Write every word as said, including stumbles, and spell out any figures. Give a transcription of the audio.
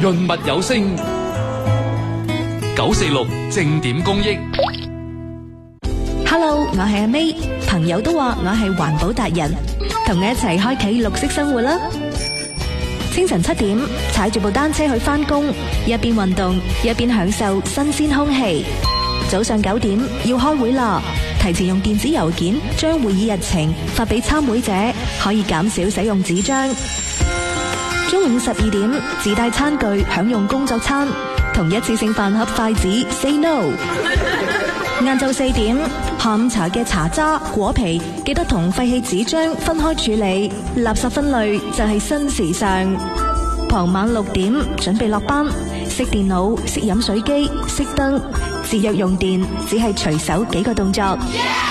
潤物有聲。九四六正點公益。 Hello， 我係阿 May， 朋友都話我係環保達人，同我一齊開啟綠色生活啦。清晨七點，踩住部單車去返工，一邊運動一邊享受新鮮空氣。早上九點要開會啦，提前用電子郵件將會議日程發俾參會者，可以減少使用紙張。中午十二點，自帶餐具享用工作餐，同一次性飯盒筷子 say no。晏晝四點，下午茶嘅茶渣、果皮記得同廢棄紙張分開處理，垃圾分類就係新時尚。傍晚六點，準備落班，熄電腦、熄飲水機、熄燈，節約用電，只係隨手幾個動作。Yeah!